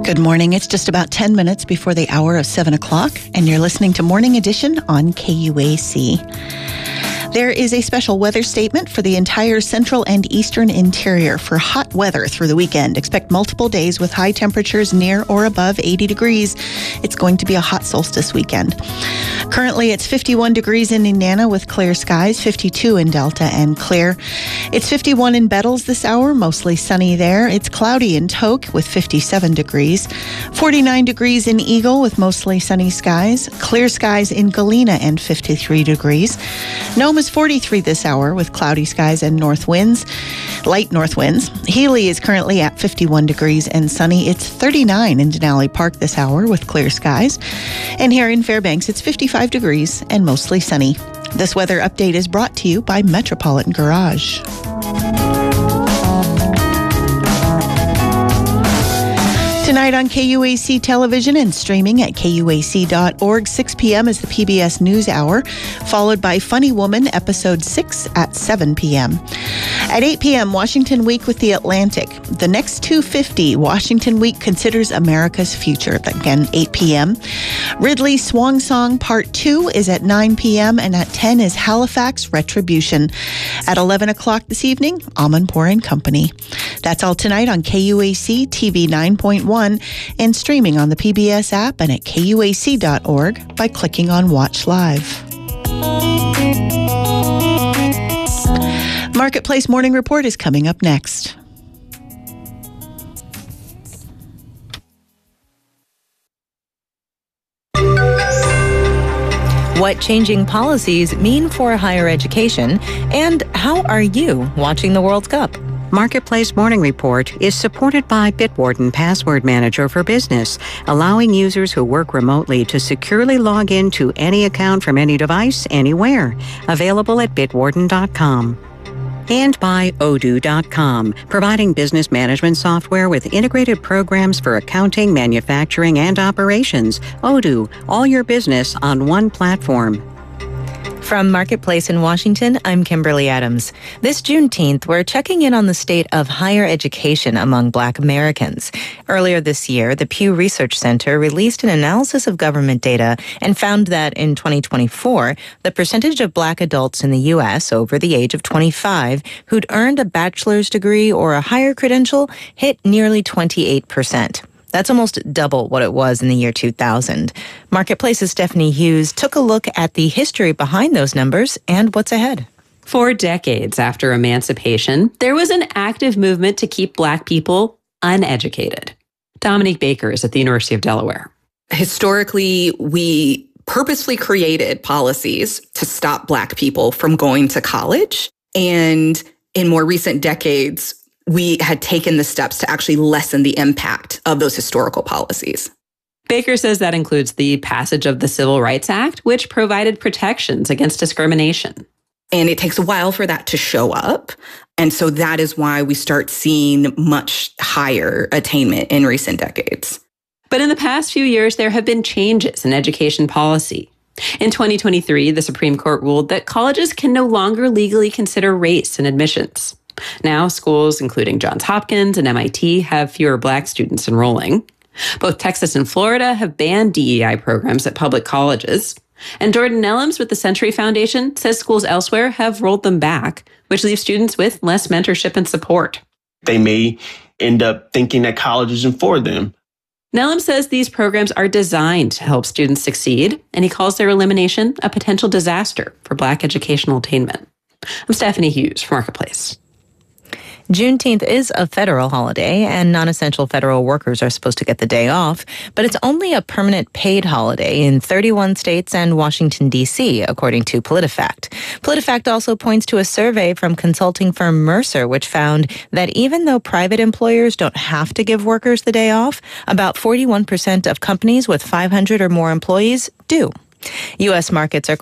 Good morning. It's just about 10 minutes before the hour of 7 o'clock, and you're listening to Morning Edition on KUAC. There is a special weather statement for the entire central and eastern interior for hot weather through the weekend. Expect multiple days with high temperatures near or above 80 degrees. It's going to be a hot solstice weekend. Currently, it's 51 degrees in Nenana with clear skies, 52 in Delta and clear. It's 51 in Bettles this hour, mostly sunny there. It's cloudy in Tok with 57 degrees, 49 degrees in Eagle with mostly sunny skies, clear skies in Galena and 53 degrees. Nome is 43 this hour with cloudy skies and north winds, light north winds. Healy is currently at 51 degrees and sunny. It's 39 in Denali Park this hour with clear skies. And here in Fairbanks, it's 55 degrees and mostly sunny. This weather update is brought to you by Metropolitan Garage. Tonight on KUAC Television and streaming at KUAC.org, 6 p.m. is the PBS News Hour, followed by Funny Woman, Episode 6 at 7 p.m. At 8 p.m., Washington Week with the Atlantic. The next 250, Washington Week considers America's future. Again, 8 p.m. Ridley Swan Song Part 2 is at 9 p.m. and at 10 is Halifax Retribution. At 11 o'clock this evening, Amanpour and Company. That's all tonight on KUAC TV 9.1 and streaming on the PBS app and at KUAC.org by clicking on Watch Live. Marketplace Morning Report is coming up next. What changing policies mean for higher education, and how are you watching the World Cup? Marketplace Morning Report is supported by Bitwarden Password Manager for Business, allowing users who work remotely to securely log into any account from any device, anywhere. Available at bitwarden.com. And by Odoo.com, providing business management software with integrated programs for accounting, manufacturing, and operations. Odoo, all your business on one platform. From Marketplace in Washington, I'm Kimberly Adams. This Juneteenth, we're checking in on the state of higher education among Black Americans. Earlier this year, the Pew Research Center released an analysis of government data and found that in 2024, the percentage of Black adults in the U.S. over the age of 25 who'd earned a bachelor's degree or a higher credential hit nearly 28%. That's almost double what it was in the year 2000. Marketplace's Stephanie Hughes took a look at the history behind those numbers and what's ahead. For decades after emancipation, there was an active movement to keep Black people uneducated. Dominique Baker is at the University of Delaware. Historically, we purposely created policies to stop Black people from going to college. And in more recent decades, we had taken the steps to actually lessen the impact of those historical policies. Baker says that includes the passage of the Civil Rights Act, which provided protections against discrimination. And it takes a while for that to show up. And so that is why we start seeing much higher attainment in recent decades. But in the past few years, there have been changes in education policy. In 2023, the Supreme Court ruled that colleges can no longer legally consider race in admissions. Now, schools, including Johns Hopkins and MIT, have fewer Black students enrolling. Both Texas and Florida have banned DEI programs at public colleges. And Jordan Nellums with the Century Foundation says schools elsewhere have rolled them back, which leaves students with less mentorship and support. They may end up thinking that college isn't for them. Nellum says these programs are designed to help students succeed, and he calls their elimination a potential disaster for Black educational attainment. I'm Stephanie Hughes for Marketplace. Juneteenth is a federal holiday, and non-essential federal workers are supposed to get the day off, but it's only a permanent paid holiday in 31 states and Washington, D.C., according to PolitiFact. PolitiFact also points to a survey from consulting firm Mercer, which found that even though private employers don't have to give workers the day off, about 41% of companies with 500 or more employees do. U.S. markets are